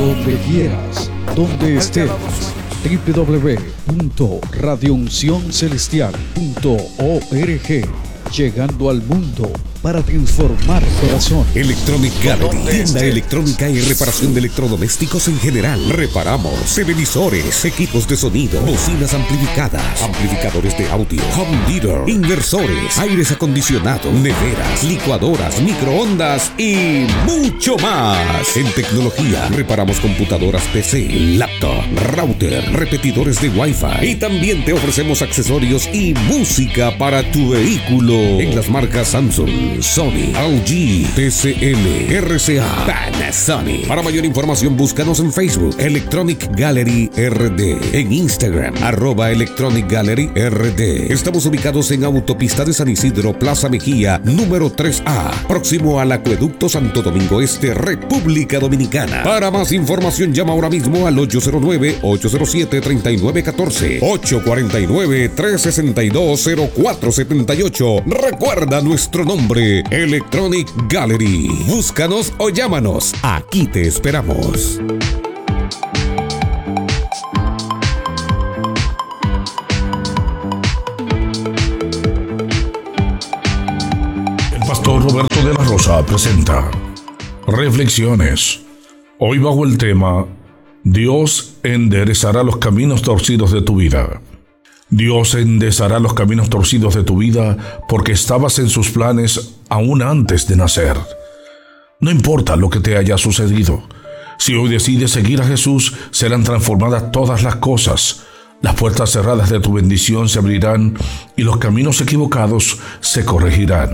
donde quieras, donde estés. www.radiouncioncelestial.org, llegando al mundo para transformar corazón. Electronic Gallery, tienda electrónica y reparación de electrodomésticos en general. Reparamos televisores, equipos de sonido, bocinas amplificadas, amplificadores de audio, home theater, inversores, aires acondicionados, neveras, licuadoras, microondas y mucho más. En tecnología, reparamos computadoras PC, laptop, router, repetidores de Wi-Fi y también te ofrecemos accesorios y música para tu vehículo en las marcas Samsung, Sony, LG, TCL, RCA, Panasonic. Para mayor información búscanos en Facebook Electronic Gallery RD, en Instagram @Electronic Gallery RD. Estamos ubicados en Autopista de San Isidro, Plaza Mejía, número 3A, próximo al Acueducto Santo Domingo Este, República Dominicana. Para más información llama ahora mismo al 809-807-3914, 849-362-0478. Recuerda nuestro nombre, Electronic Gallery. Búscanos o llámanos. Aquí te esperamos. El pastor Roberto de la Rosa presenta Reflexiones. Hoy bajo el tema: Dios enderezará los caminos torcidos de tu vida. Dios enderezará los caminos torcidos de tu vida porque estabas en sus planes aún antes de nacer. No importa lo que te haya sucedido. Si hoy decides seguir a Jesús, serán transformadas todas las cosas. Las puertas cerradas de tu bendición se abrirán y los caminos equivocados se corregirán.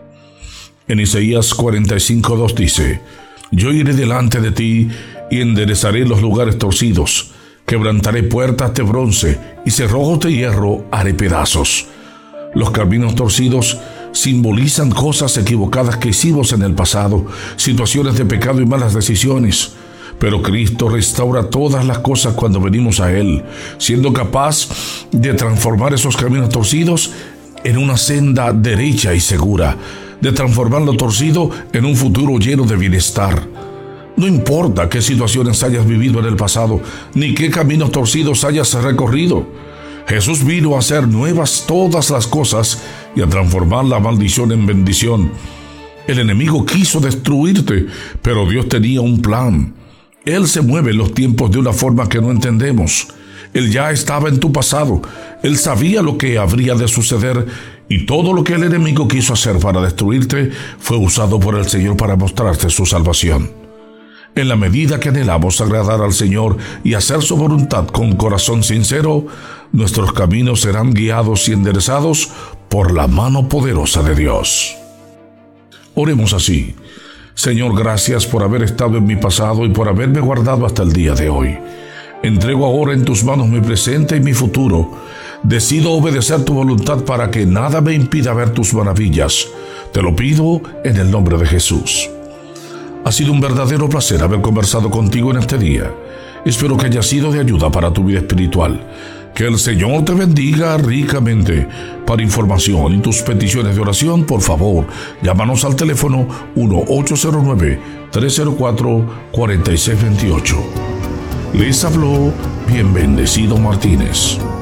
En Isaías 45:2 dice: Yo iré delante de ti y enderezaré los lugares torcidos. Quebrantaré puertas de bronce y cerrojos de hierro haré pedazos. Los caminos torcidos simbolizan cosas equivocadas que hicimos en el pasado, situaciones de pecado y malas decisiones. Pero Cristo restaura todas las cosas cuando venimos a Él, siendo capaz de transformar esos caminos torcidos en una senda derecha y segura, de transformar lo torcido en un futuro lleno de bienestar. No importa qué situaciones hayas vivido en el pasado, ni qué caminos torcidos hayas recorrido. Jesús vino a hacer nuevas todas las cosas y a transformar la maldición en bendición. El enemigo quiso destruirte, pero Dios tenía un plan. Él se mueve en los tiempos de una forma que no entendemos. Él ya estaba en tu pasado. Él sabía lo que habría de suceder y todo lo que el enemigo quiso hacer para destruirte fue usado por el Señor para mostrarte su salvación. En la medida que anhelamos agradar al Señor y hacer su voluntad con corazón sincero, nuestros caminos serán guiados y enderezados por la mano poderosa de Dios. Oremos así: Señor, gracias por haber estado en mi pasado y por haberme guardado hasta el día de hoy. Entrego ahora en tus manos mi presente y mi futuro. Decido obedecer tu voluntad para que nada me impida ver tus maravillas. Te lo pido en el nombre de Jesús. Ha sido un verdadero placer haber conversado contigo en este día. Espero que haya sido de ayuda para tu vida espiritual. Que el Señor te bendiga ricamente. Para información y tus peticiones de oración, por favor, llámanos al teléfono 1-809-304-4628. Les habló Bien Bendecido Martínez.